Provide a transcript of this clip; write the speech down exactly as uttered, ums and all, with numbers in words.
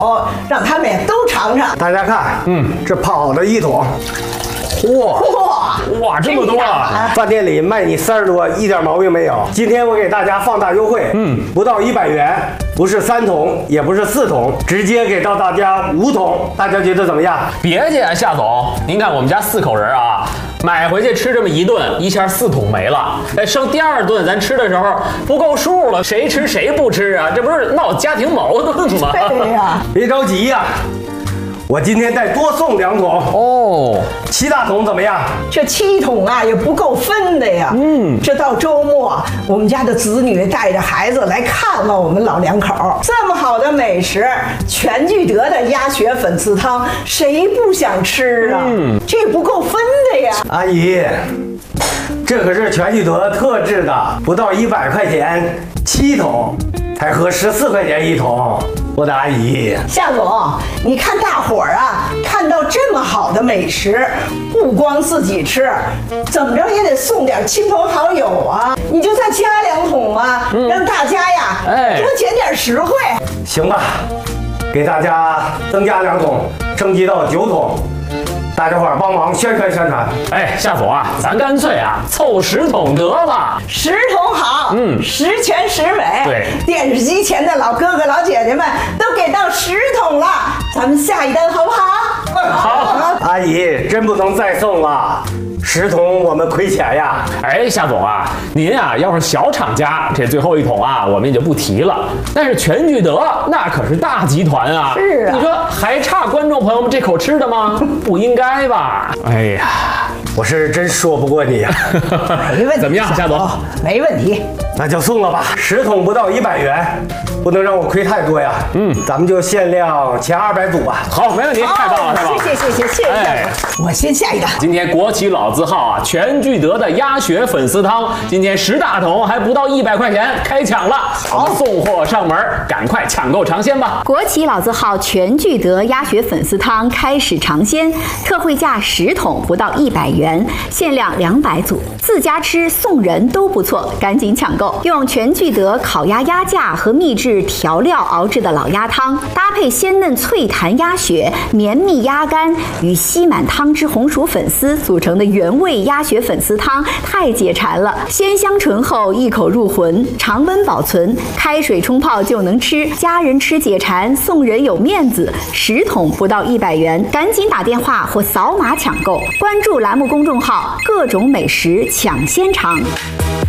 哦，让他们也都尝尝。 大家看，嗯，这泡好的一桶， 哇哇哇，这么多啊！ 饭店里卖你三十多，一点毛病没有。今天我给大家放大优惠，嗯，不到一百元，不是三桶，也不是四桶，直接给到大家五桶，大家觉得怎么样？ 别介，夏总，您看我们家四口人啊，买回去吃这么一顿，一下四桶没了。哎，剩第二顿咱吃的时候不够数了，谁吃谁不吃啊？这不是闹家庭矛盾吗？ 对呀， 别着急呀、我今天再多送两桶哦， 七大桶怎么样？ 这七桶啊也不够分的呀。嗯，这到周末，我们家的子女带着孩子来看望我们老两口，这么好的美食，全聚德的鸭血粉丝汤，谁不想吃啊？嗯，这不够分的呀。 阿姨，这可是全聚德特制的，不到一百块钱七桶，才合十四块钱一桶。我的阿姨， 夏总，你看大伙儿啊，看到这么好的美食，不光自己吃，怎么着也得送点亲朋好友啊！你就再加两桶嘛，嗯、让大家呀， 哎， 多捡点实惠。 行吧，给大家增加两桶，升级到九桶。大家伙儿帮忙宣传宣传。 哎，夏总啊，咱干脆啊凑十桶得了。 十桶好，嗯，十全十美。 对， 电视机前的老哥哥老姐姐们都给到十桶了，咱们下一单好不好？ 好， 阿姨真不能再送了。十桶我们亏钱呀！ 哎，夏总啊，您啊要是小厂家，这最后一桶啊我们也就不提了。但是全聚德那可是大集团啊， 是啊， 你说还差观众朋友们这口吃的吗？不应该吧？哎呀， 我是真说不过你呀、 啊。没问题， 怎么样，夏总？ 没问题， 那就送了吧。十桶不到一百元，不能让我亏太多呀。嗯，咱们就限量前二百组吧。 好，没问题，太棒了，太棒了！ 谢谢谢谢谢谢夏总、哎，我先下一单。 今天国企老字号啊，全聚德的鸭血粉丝汤，今天十大桶还不到一百块钱，开抢了。好，送货上门，赶快抢购尝鲜吧！ 国企老字号全聚德鸭血粉丝汤开始尝鲜，特惠价十桶不到一百元，限量两百组，自家吃送人都不错，赶紧抢购！用全聚德烤鸭鸭架和秘制调料熬制的老鸭汤，搭配鲜嫩脆弹鸭血、绵密鸭肝与吸满汤汁红薯粉丝组成的原味鸭血粉丝汤，太解馋了！鲜香醇厚，一口入魂，常温保存，开水冲泡就能吃，家人吃解馋，送人有面子。十桶不到一百元，赶紧打电话或扫码抢购，关注栏目公众号，各种美食抢先尝。